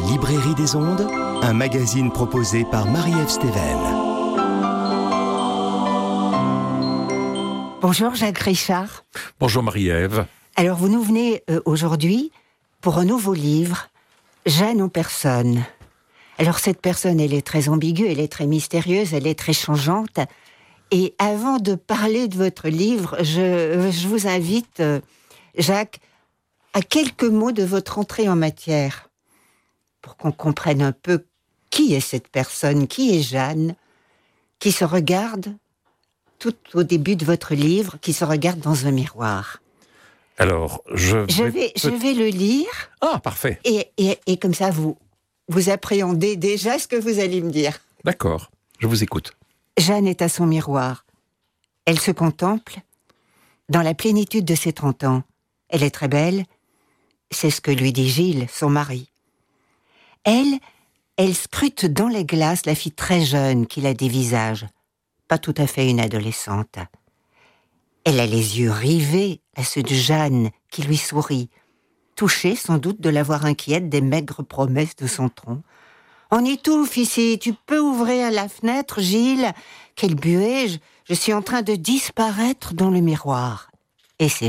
Librairie des Ondes, un magazine proposé par Marie-Ève Stéven. Bonjour Jacques Richard. Bonjour Marie-Ève. Alors vous nous venez aujourd'hui pour un nouveau livre, Jeanne ou personne. Alors cette personne, elle est très ambiguë, elle est très mystérieuse, elle est très changeante. Et avant de parler de votre livre, je vous invite, Jacques, à quelques mots de votre entrée en matière, pour qu'on comprenne un peu qui est cette personne, qui est Jeanne, qui se regarde tout au début de votre livre, qui se regarde dans un miroir. Alors, je vais le lire. Ah, parfait. Et comme ça, vous appréhendez déjà ce que vous allez me dire. D'accord, je vous écoute. Jeanne est à son miroir. Elle se contemple dans la plénitude de ses 30 ans. Elle est très belle. C'est ce que lui dit Gilles, son mari. Elle scrute dans les glaces la fille très jeune qui la dévisage. Pas tout à fait une adolescente. Elle a les yeux rivés à ceux de Jeanne qui lui sourit, touchée sans doute de la voir inquiète des maigres promesses de son tronc. « On étouffe ici, tu peux ouvrir la fenêtre, Gilles ? Quelle buée, je suis en train de disparaître dans le miroir. » Et c'est